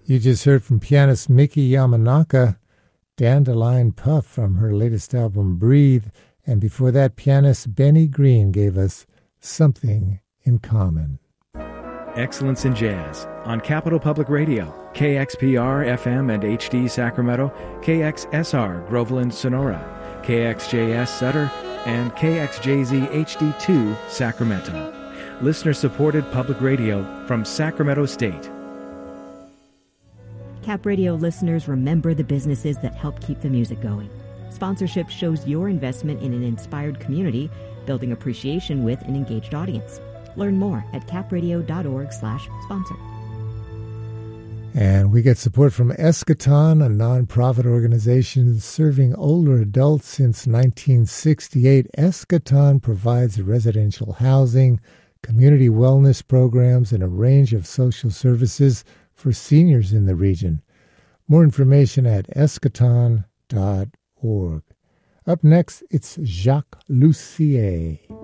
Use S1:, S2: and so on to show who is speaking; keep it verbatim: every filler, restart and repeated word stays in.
S1: You just heard from pianist Miki Yamanaka, Dandelion Puff from her latest album, Breathe. And before that, pianist Benny Green gave us Something in Common.
S2: Excellence in Jazz on Capital Public Radio, K X P R F M and H D Sacramento, K X S R Groveland Sonora, K X J S Sutter, and K X J Z H D two Sacramento. Listener-supported public radio from Sacramento State.
S3: Cap Radio listeners, remember the businesses that help keep the music going. Sponsorship shows your investment in an inspired community, building appreciation with an engaged audience. Learn more at capradio.org slash sponsor.
S1: And we get support from Eschaton, a nonprofit organization serving older adults since nineteen sixty-eight. Eschaton provides residential housing, community wellness programs, and a range of social services for seniors in the region. More information at eschaton dot org. Up next, it's Jacques Lussier.